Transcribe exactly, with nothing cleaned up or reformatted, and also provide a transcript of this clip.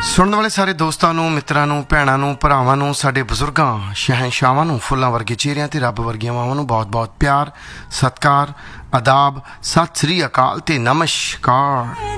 ਸੁਣਨ ਵਾਲੇ ਸਾਰੇ ਦੋਸਤਾਂ ਨੂੰ, ਮਿੱਤਰਾਂ ਨੂੰ, ਭੈਣਾਂ ਨੂੰ, ਭਰਾਵਾਂ ਨੂੰ, ਸਾਡੇ ਬਜ਼ੁਰਗਾਂ, ਸ਼ਹਿਨਸ਼ਾਹਾਂ ਨੂੰ, ਫੁੱਲਾਂ ਵਰਗੇ ਚਿਹਰਿਆਂ ਤੇ ਰੱਬ ਵਰਗੀਆਂ ਮਾਵਾਂ ਨੂੰ ਬਹੁਤ ਬਹੁਤ ਪਿਆਰ, ਸਤਿਕਾਰ, ਆਦਾਬ, ਸਤਿ ਸ੍ਰੀ ਅਕਾਲ ਤੇ ਨਮਸਕਾਰ।